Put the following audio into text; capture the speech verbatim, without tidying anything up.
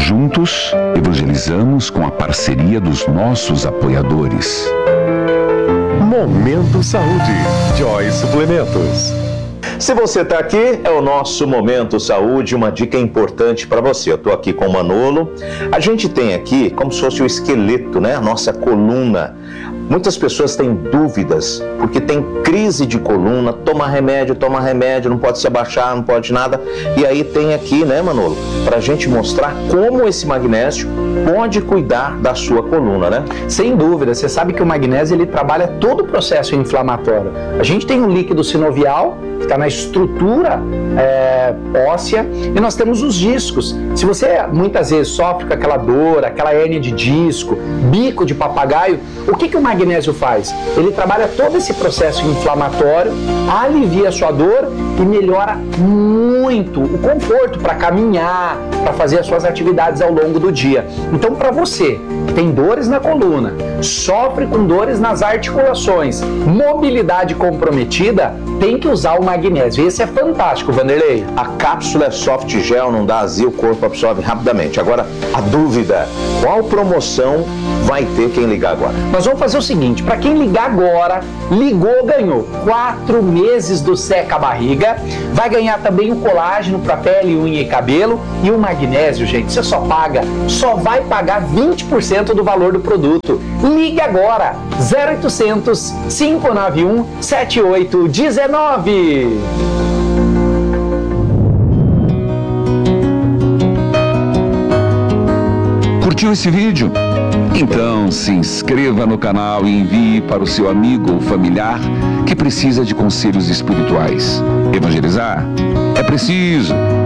Juntos, evangelizamos com a parceria dos nossos apoiadores. Momento Saúde, Joy Suplementos. Se você está aqui, é o nosso Momento Saúde, uma dica importante para você. Eu estou aqui com o Manolo. A gente tem aqui como se fosse o esqueleto, né? A nossa coluna. Muitas pessoas têm dúvidas, porque tem crise de coluna, toma remédio, toma remédio, não pode se abaixar, não pode nada. E aí tem aqui, né, Manolo, para a gente mostrar como esse magnésio pode cuidar da sua coluna, né? Sem dúvida, você sabe que o magnésio ele trabalha todo o processo inflamatório. A gente tem um líquido sinovial, que está na estrutura é, óssea, e nós temos os discos. Se você muitas vezes sofre com aquela dor, aquela hérnia de disco, bico de papagaio, o que, que o magnésio faz? Ele trabalha todo esse processo inflamatório, alivia a sua dor e melhora muito o conforto para caminhar, para fazer as suas atividades ao longo do dia. Então, para você que tem dores na coluna, sofre com dores nas articulações, mobilidade comprometida, tem que usar o magnésio. Esse é fantástico, Vanderlei. A cápsula é soft gel, não dá azia, o corpo absorve rapidamente. Agora, a dúvida, qual promoção vai ter quem ligar agora? Nós vamos fazer o seguinte, para quem ligar agora, ligou, ganhou quatro meses do Seca Barriga, vai ganhar também o colágeno para pele, unha e cabelo e o magnésio, gente, você só paga, só vai pagar vinte por cento do valor do produto. Ligue agora, zero oitocentos, cinco nove um, sete oito um nove. Curtiu esse vídeo? Então se inscreva no canal e envie para o seu amigo ou familiar que precisa de conselhos espirituais. Evangelizar é preciso.